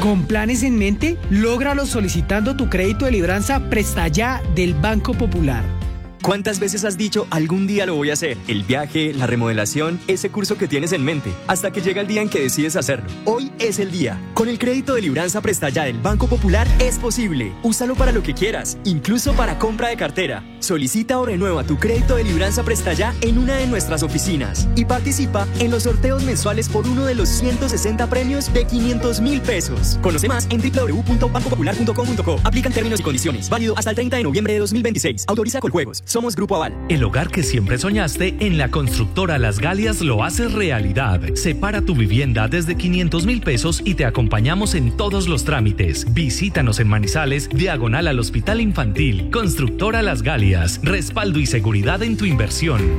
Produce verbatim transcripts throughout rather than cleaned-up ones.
Con planes en mente, lógralo solicitando tu crédito de libranza Presta Ya del Banco Popular. ¿Cuántas veces has dicho, algún día lo voy a hacer? El viaje, la remodelación, ese curso que tienes en mente, hasta que llega el día en que decides hacerlo. Hoy es el día. Con el crédito de libranza Presta Ya del Banco Popular es posible. Úsalo para lo que quieras, incluso para compra de cartera. Solicita o renueva tu crédito de libranza Presta Ya en una de nuestras oficinas y participa en los sorteos mensuales por uno de los ciento sesenta premios de quinientos mil pesos. Conoce más en doble u doble u doble u punto banco popular punto com punto co. Aplican términos y condiciones. Válido hasta el treinta de noviembre de dos mil veintiséis. Autoriza Coljuegos. Somos Grupo Aval. El hogar que siempre soñaste, en la constructora Las Galias lo hace realidad. Separa tu vivienda desde quinientos mil pesos y te acompañamos en todos los trámites. Visítanos en Manizales, diagonal al Hospital Infantil. Constructora Las Galias. Respaldo y seguridad en tu inversión.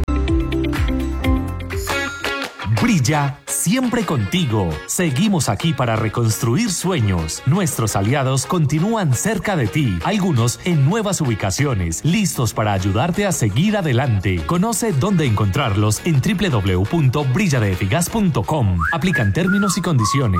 Brilla siempre contigo. Seguimos aquí para reconstruir sueños. Nuestros aliados continúan cerca de ti, algunos en nuevas ubicaciones, listos para ayudarte a seguir adelante. Conoce dónde encontrarlos en doble u doble u doble u punto brilla de efigas punto com. Aplican términos y condiciones.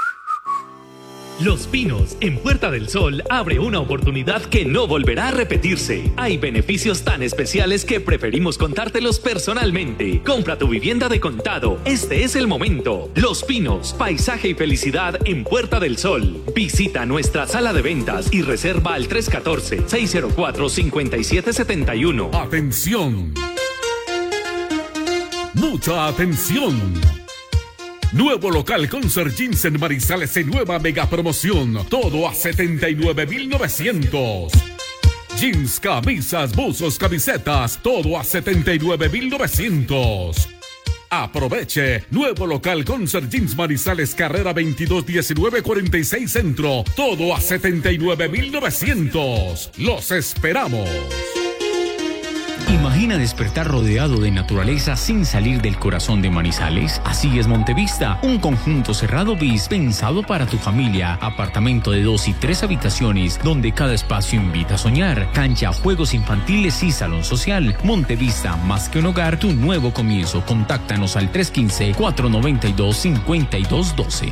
Los Pinos, en Puerta del Sol, abre una oportunidad que no volverá a repetirse. Hay beneficios tan especiales que preferimos contártelos personalmente. Compra tu vivienda de contado. Este es el momento. Los Pinos, paisaje y felicidad en Puerta del Sol. Visita nuestra sala de ventas y reserva al tres uno cuatro, seis cero cuatro, cinco siete siete uno. ¡Atención! ¡Mucha atención! Nuevo local Concert Jeans en Manizales en nueva mega promoción. Todo a setenta y nueve mil novecientos. Jeans, camisas, buzos, camisetas. Todo a setenta y nueve mil novecientos. Aproveche. Nuevo local Concert Jeans Manizales, carrera veintidós diecinueve cuarenta y seis Centro. Todo a setenta y nueve mil novecientos. Los esperamos. Imagina despertar rodeado de naturaleza sin salir del corazón de Manizales. Así es Montevista, un conjunto cerrado bis pensado para tu familia. Apartamento de dos y tres habitaciones, donde cada espacio invita a soñar. Cancha, juegos infantiles y salón social. Montevista, más que un hogar, tu nuevo comienzo. Contáctanos al tres uno cinco, cuatro nueve dos, cinco dos uno dos.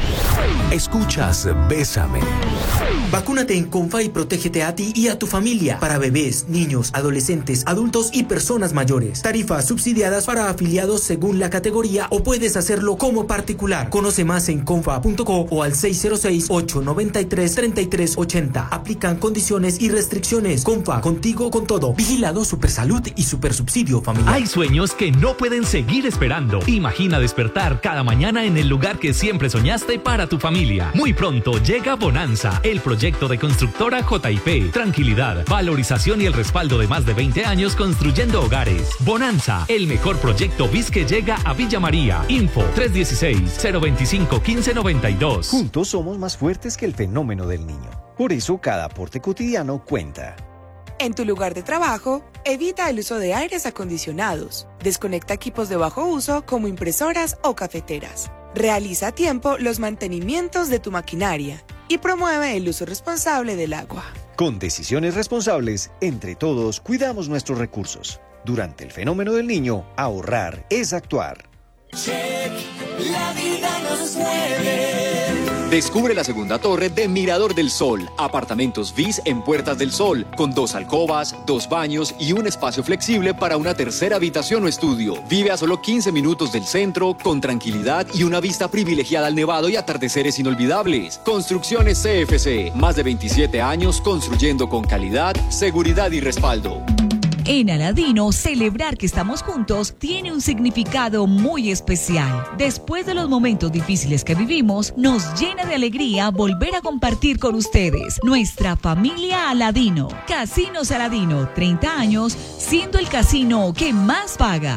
Escuchas Bésame. Vacúnate en Comfa y protégete a ti y a tu familia. Para bebés, niños, adolescentes, adultos y personas mayores. Tarifas subsidiadas para afiliados según la categoría o puedes hacerlo como particular. Conoce más en comfa punto co o al seis cero seis, ocho nueve tres, tres tres ocho cero. Aplican condiciones y restricciones. Comfa, contigo con todo. Vigilado Supersalud y Supersubsidio Familiar. Hay sueños que no pueden seguir esperando. Imagina despertar cada mañana en el lugar que siempre soñaste para tu familia. Muy pronto llega Bonanza, el proyecto de constructora J I P. Tranquilidad, valorización y el respaldo de más de veinte años construyendo hogares. Bonanza, el mejor proyecto B I S que llega a Villa María. Info tres uno seis, cero dos cinco, uno cinco nueve dos. Juntos somos más fuertes que el fenómeno del niño. Por eso cada aporte cotidiano cuenta. En tu lugar de trabajo, evita el uso de aires acondicionados. Desconecta equipos de bajo uso como impresoras o cafeteras. Realiza a tiempo los mantenimientos de tu maquinaria y promueve el uso responsable del agua. Con decisiones responsables, entre todos cuidamos nuestros recursos. Durante el fenómeno del niño, ahorrar es actuar. Check, la vida nos mueve. Descubre la segunda torre de Mirador del Sol. Apartamentos V I S en Puertas del Sol, con dos alcobas, dos baños y un espacio flexible para una tercera habitación o estudio. Vive a solo quince minutos del centro, con tranquilidad y una vista privilegiada al nevado y atardeceres inolvidables. Construcciones C F C, más de veintisiete años construyendo con calidad, seguridad y respaldo. En Aladino, celebrar que estamos juntos tiene un significado muy especial. Después de los momentos difíciles que vivimos, nos llena de alegría volver a compartir con ustedes, nuestra familia Aladino. Casinos Aladino, treinta años, siendo el casino que más paga.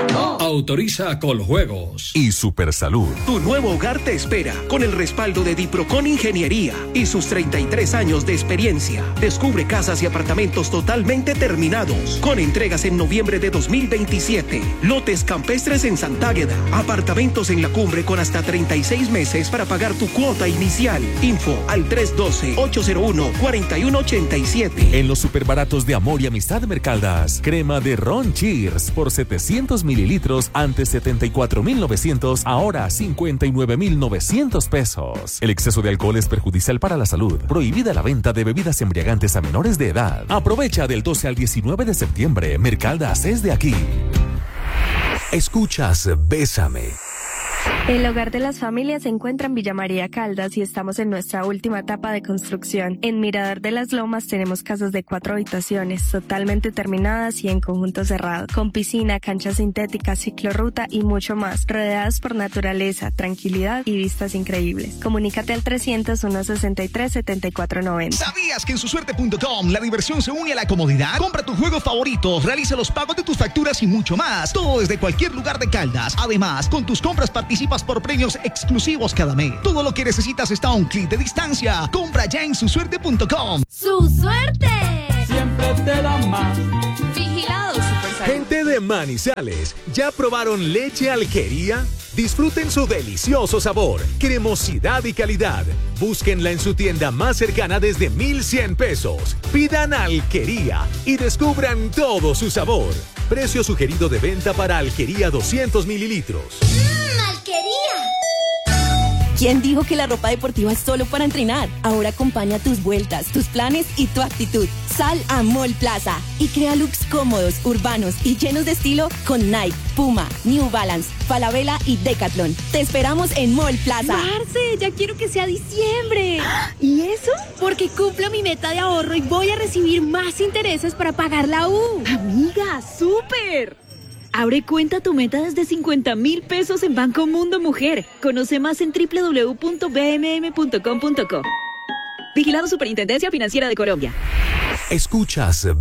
Autoriza Coljuegos y Supersalud. Tu nuevo hogar te espera con el respaldo de Diprocon Ingeniería y sus treinta y tres años de experiencia. Descubre casas y apartamentos totalmente terminados años, con entregas en noviembre de dos mil veintisiete. Lotes campestres en Santágueda, apartamentos en la cumbre con hasta treinta y seis meses para pagar tu cuota inicial. Info al tres uno dos, ocho cero uno, cuatro uno ocho siete. En los superbaratos de Amor y Amistad Mercaldas, crema de ron Cheers por setecientos mililitros, antes setenta y cuatro mil novecientos, ahora cincuenta y nueve mil novecientos pesos. El exceso de alcohol es perjudicial para la salud. Prohibida la venta de bebidas embriagantes a menores de edad. Aprovecha del doce al diecinueve de septiembre. Mercaldas es de aquí. Escuchas Bésame. El Hogar de las Familias se encuentra en Villa María Caldas y estamos en nuestra última etapa de construcción. En Mirador de las Lomas tenemos casas de cuatro habitaciones, totalmente terminadas y en conjunto cerrado, con piscina, cancha sintética, ciclorruta y mucho más, rodeadas por naturaleza, tranquilidad y vistas increíbles. Comunícate al trescientos, uno sesenta y tres, setenta y cuatro noventa. ¿Sabías que en su suerte punto com la diversión se une a la comodidad? Compra tus juegos favoritos, realiza los pagos de tus facturas y mucho más. Todo desde cualquier lugar de Caldas. Además, con tus compras participas por premios exclusivos cada mes. Todo lo que necesitas está a un clic de distancia. Compra ya en su suerte punto com. ¡Su suerte! Siempre te da más. Vigilado Supersalud. Gente de Manizales, ¿ya probaron leche Alquería? Disfruten su delicioso sabor, cremosidad y calidad. Búsquenla en su tienda más cercana desde mil cien pesos. Pidan Alquería y descubran todo su sabor. Precio sugerido de venta para Alquería doscientos mililitros. ¡Mmm, Alquería! ¿Quién dijo que la ropa deportiva es solo para entrenar? Ahora acompaña tus vueltas, tus planes y tu actitud. Sal a Mall Plaza y crea looks cómodos, urbanos y llenos de estilo con Nike, Puma, New Balance, Falabella y Decathlon. Te esperamos en Mall Plaza. Marce, ya quiero que sea diciembre. ¿Y eso? Porque cumplo mi meta de ahorro y voy a recibir más intereses para pagar la U. Amiga, súper. Abre cuenta tu meta desde cincuenta mil pesos en Banco Mundo Mujer. Conoce más en doble u doble u doble u punto b m m punto com punto co. Vigilado Superintendencia Financiera de Colombia. Escuchas